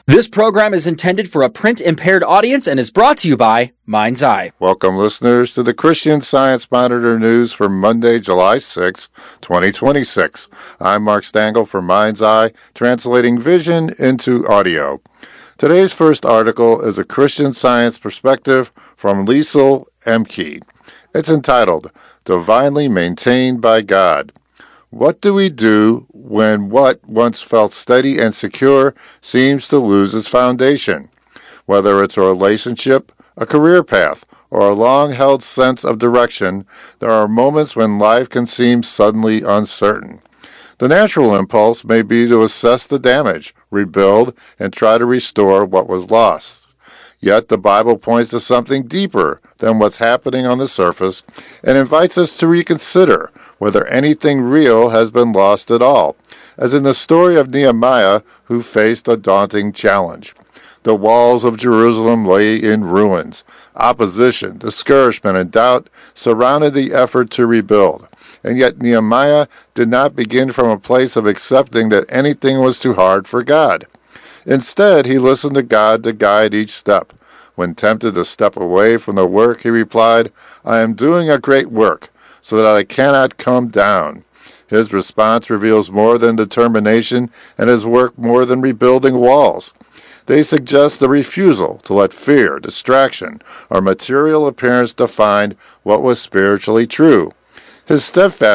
This program is intended for a print-impaired audience and is brought to you by Mind's Eye. Welcome, listeners, to the Christian Science Monitor News for Monday, July 6, 2026. I'm Mark Stangl for Mind's Eye, translating vision into audio. Today's first article is a Christian Science perspective from Liesl Emke. It's entitled, Divinely Maintained by God. What do we do when what once felt steady and secure seems to lose its foundation? Whether it's a relationship, a career path, or a long-held sense of direction, there are moments when life can seem suddenly uncertain. The natural impulse may be to assess the damage, rebuild, and try to restore what was lost. Yet the Bible points to something deeper than what's happening on the surface and invites us to reconsider whether anything real has been lost at all, as in the story of Nehemiah, who faced a daunting challenge. The walls of Jerusalem lay in ruins. Opposition, discouragement, and doubt surrounded the effort to rebuild. And yet Nehemiah did not begin from a place of accepting that anything was too hard for God. Instead, he listened to God to guide each step. When tempted to step away from the work, he replied, "I am doing a great work, so that I cannot come down." His response reveals more than determination, and his work more than rebuilding walls. They suggest a refusal to let fear, distraction, or material appearance define what was spiritually true. His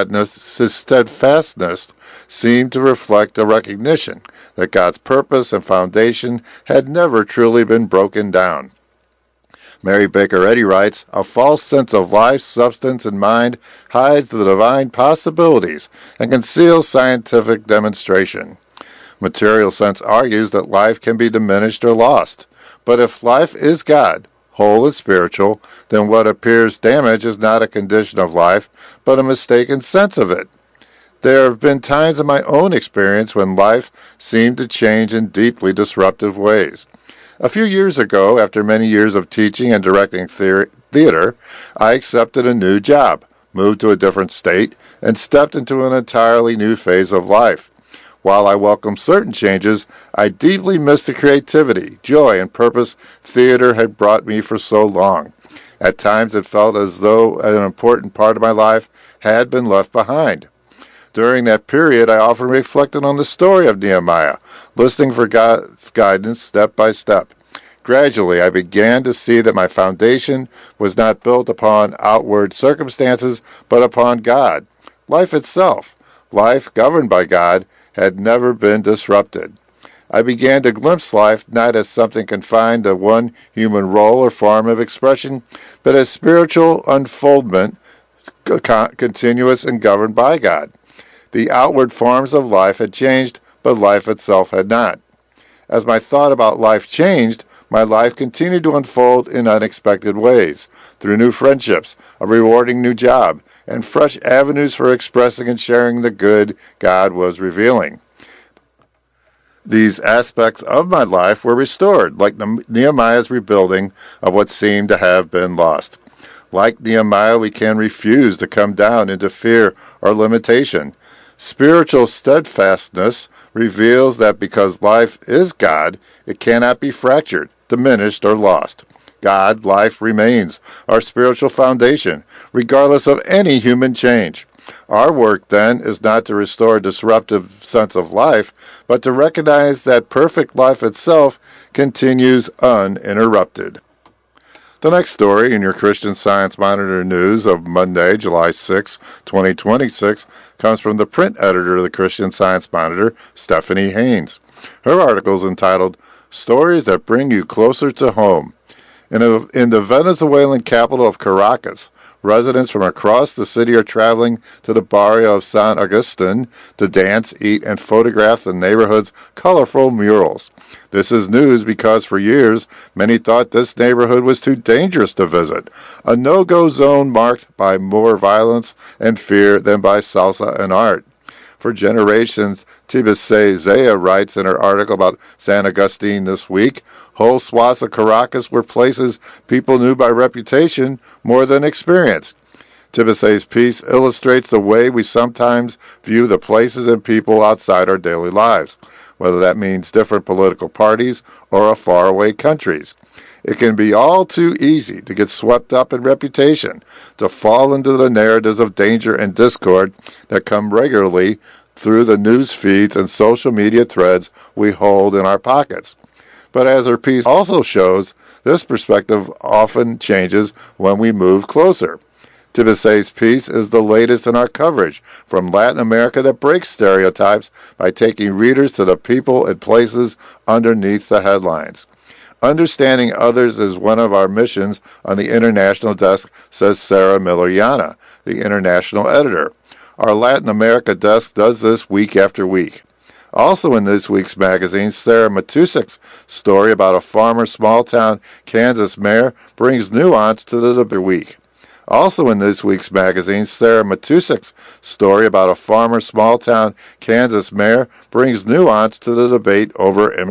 steadfastness seemed to reflect a recognition that God's purpose and foundation had never truly been broken down. Mary Baker Eddy writes, "A false sense of life, substance, and mind hides the divine possibilities and conceals scientific demonstration. Material sense argues that life can be diminished or lost. But if life is God, whole and spiritual, then what appears damaged is not a condition of life, but a mistaken sense of it. There have been times in my own experience when life seemed to change in deeply disruptive ways. A few years ago, after many years of teaching and directing theater, I accepted a new job, moved to a different state, and stepped into an entirely new phase of life. While I welcomed certain changes, I deeply missed the creativity, joy, and purpose theater had brought me for so long. At times it felt as though an important part of my life had been left behind. During that period, I often reflected on the story of Nehemiah, listening for God's guidance step by step. Gradually, I began to see that my foundation was not built upon outward circumstances, but upon God. Life itself, life governed by God, had never been disrupted. I began to glimpse life not as something confined to one human role or form of expression, but as spiritual unfoldment, continuous and governed by God. The outward forms of life had changed, but life itself had not. As my thought about life changed, my life continued to unfold in unexpected ways, through new friendships, a rewarding new job, and fresh avenues for expressing and sharing the good God was revealing. These aspects of my life were restored, like Nehemiah's rebuilding of what seemed to have been lost. Like Nehemiah, we can refuse to come down into fear or limitation. Spiritual steadfastness reveals that because life is God, it cannot be fractured, diminished, or lost. God, life, remains our spiritual foundation, regardless of any human change. Our work, then, is not to restore a disruptive sense of life, but to recognize that perfect life itself continues uninterrupted. The next story in your Christian Science Monitor news of Monday, July 6, 2026, comes from the print editor of the Christian Science Monitor, Stephanie Haynes. Her article is entitled, Stories That Bring You Closer to Home. In the Venezuelan capital of Caracas, residents from across the city are traveling to the barrio of San Agustin to dance, eat, and photograph the neighborhood's colorful murals. This is news because for years, many thought this neighborhood was too dangerous to visit, a no-go zone marked by more violence and fear than by salsa and art. For generations, Tibisay Zaya writes in her article about San Agustin this week, whole swaths of Caracas were places people knew by reputation more than experience. Tibisay's piece illustrates the way we sometimes view the places and people outside our daily lives. whether that means different political parties or faraway countries. It can be all too easy to get swept up in reputation, to fall into the narratives of danger and discord that come regularly through the news feeds and social media threads we hold in our pockets. But as our piece also shows, this perspective often changes when we move closer. Tibisay's piece is the latest in our coverage from Latin America that breaks stereotypes by taking readers to the people and places underneath the headlines. Understanding others is one of our missions on the international desk, says Sarah Miller-Yana, the international editor. Our Latin America desk does this week after week. Also in this week's magazine, Sarah Matusik's story about a former small-town Kansas mayor brings nuance to the week. Also in this week's magazine, Sarah Matusik's story about a former small-town Kansas mayor brings nuance to the debate over